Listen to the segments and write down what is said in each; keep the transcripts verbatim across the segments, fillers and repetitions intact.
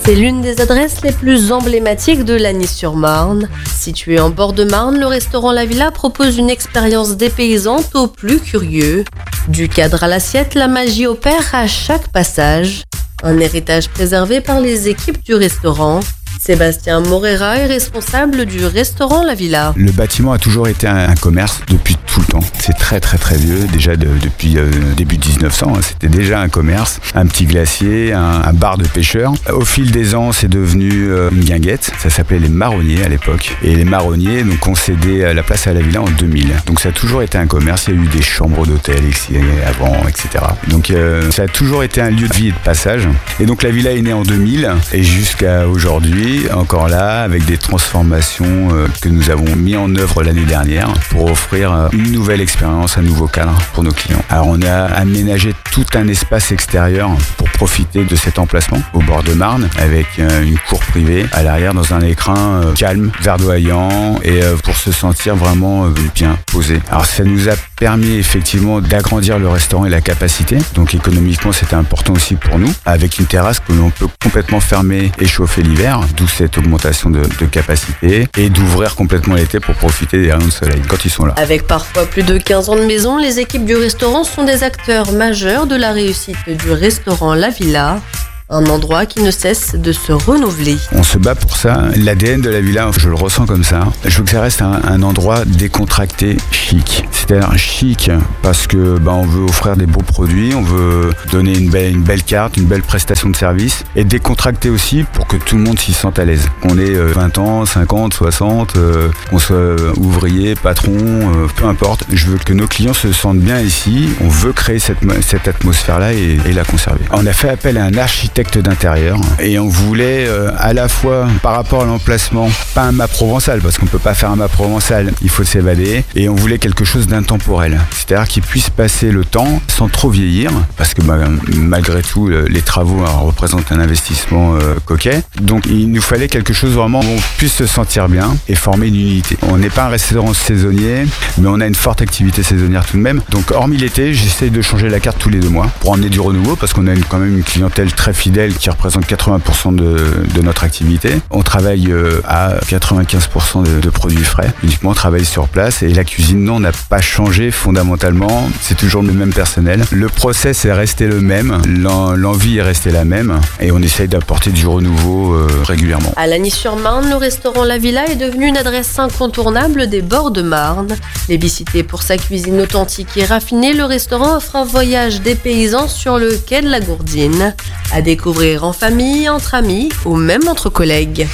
C'est l'une des adresses les plus emblématiques de Lagny-sur-Marne. Situé en bord de Marne, le restaurant La Villa propose une expérience dépaysante aux plus curieux. Du cadre à l'assiette, la magie opère à chaque passage. Un héritage préservé par les équipes du restaurant. Sébastien Morera est responsable du restaurant La Villa. Le bâtiment a toujours été un, un commerce depuis tout le temps. C'est très très très vieux, déjà de, depuis euh, début dix-neuf cents, hein, c'était déjà un commerce, un petit glacier, un, un bar de pêcheurs. Au fil des ans, c'est devenu euh, une guinguette, ça s'appelait les Marronniers à l'époque. Et les Marronniers nous concédaient la place à La Villa en deux mille. Donc ça a toujours été un commerce, il y a eu des chambres d'hôtel ici avant, et cetera. Donc euh, ça a toujours été un lieu de vie et de passage. Et donc La Villa est née en deux mille et jusqu'à aujourd'hui, encore là, avec des transformations euh, que nous avons mis en œuvre l'année dernière pour offrir euh, une nouvelle expérience, un nouveau cadre pour nos clients. Alors on a aménagé tout un espace extérieur pour profiter de cet emplacement au bord de Marne avec euh, une cour privée à l'arrière dans un écrin euh, calme, verdoyant et euh, pour se sentir vraiment euh, bien posé. Alors ça nous a permis effectivement d'agrandir le restaurant et la capacité. Donc économiquement c'était important aussi pour nous avec une terrasse que l'on peut complètement fermer et chauffer l'hiver. D'où cette augmentation de, de capacité et d'ouvrir complètement l'été pour profiter des rayons de soleil quand ils sont là. Avec parfois plus de quinze ans de maison, les équipes du restaurant sont des acteurs majeurs de la réussite du restaurant La Villa. Un endroit qui ne cesse de se renouveler. On se bat pour ça. L'A D N de La Villa, je le ressens comme ça. Je veux que ça reste un, un endroit décontracté, chic. C'est-à-dire chic parce que bah, on veut offrir des beaux produits, on veut donner une belle, une belle carte, une belle prestation de service et décontracté aussi pour que tout le monde s'y sente à l'aise. Qu'on ait vingt ans, cinquante, soixante, euh, qu'on soit ouvrier, patron, euh, peu importe. Je veux que nos clients se sentent bien ici. On veut créer cette, cette atmosphère-là et, et la conserver. On a fait appel à un architecte d'intérieur et on voulait euh, à la fois par rapport à l'emplacement, pas un mât provençal parce qu'on peut pas faire un mât provençal, il faut s'évader et on voulait quelque chose d'intemporel, c'est-à-dire qu'il puisse passer le temps sans trop vieillir parce que bah, malgré tout les travaux hein, représentent un investissement euh, coquet, donc il nous fallait quelque chose vraiment où on puisse se sentir bien et former une unité. On n'est pas un restaurant saisonnier mais on a une forte activité saisonnière tout de même, donc hormis l'été j'essaye de changer la carte tous les deux mois pour emmener du renouveau parce qu'on a une, quand même une clientèle très fidèle qui représente quatre-vingts pour cent de, de notre activité. On travaille euh, à quatre-vingt-quinze pour cent de, de produits frais. Uniquement on travaille sur place et la cuisine non n'a pas changé fondamentalement. C'est toujours le même personnel. Le process est resté le même. L'en, l'envie est restée la même et on essaye d'apporter du renouveau euh, régulièrement. À Lagny-sur-Marne, le restaurant La Villa est devenu une adresse incontournable des bords de Marne. Plébiscité pour sa cuisine authentique et raffinée, le restaurant offre un voyage dépaysant sur le quai de la Gourdine. À découvrir en famille, entre amis ou même entre collègues.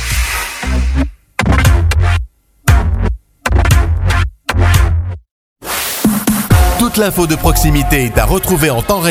Toute l'info de proximité est à retrouver en temps réel